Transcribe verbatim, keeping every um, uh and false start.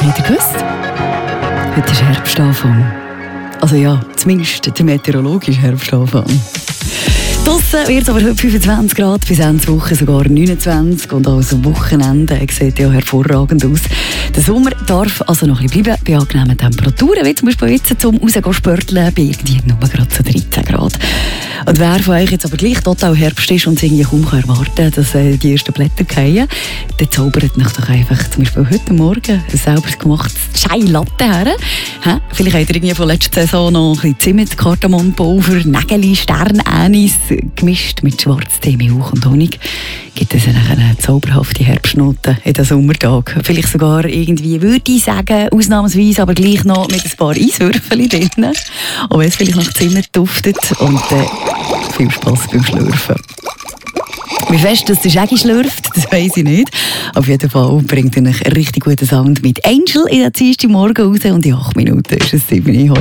Habt ihr gewusst? Heute ist Herbstanfang. Also ja, zumindest der meteorologische Herbstanfang. Draussen wird es aber heute fünfundzwanzig Grad, bis Ende der Woche sogar neunundzwanzig. Und als Wochenende sieht ja hervorragend aus. Der Sommer darf also noch ein bisschen bleiben bei angenehmen Temperaturen, wie zum Beispiel jetzt zum Rausgehen spörteln, bei irgendwie nur gerade so dreizehn Grad. Und wer von euch jetzt aber gleich total Herbst ist und irgendwie kaum kann erwarten, dass äh, die ersten Blätter fallen, der zaubert euch doch einfach zum Beispiel heute Morgen ein selber gemachtes Chai Latte her. Ha? Vielleicht habt ihr irgendwie von letzter Saison noch ein bisschen Zimt, Kardamonpulver, Nägeli, Stern, Anis gemischt mit Schwarztee, Milch und Honig. Gibt es eine zauberhafte Herbstnote in den Sommertag. Vielleicht sogar irgendwie, würde ich sagen, ausnahmsweise, aber gleich noch mit ein paar Eiswürfeln drin. Auch wenn es vielleicht nach Zimt duftet. Und äh, viel Spass beim Schlürfen. Wie fest dass der Shaggy schlürft, das weiss ich nicht. Auf jeden Fall bringt er einen richtig guten Sound mit Angel in den Dienstag Morgen raus. Und in acht Minuten ist es sieben Uhr.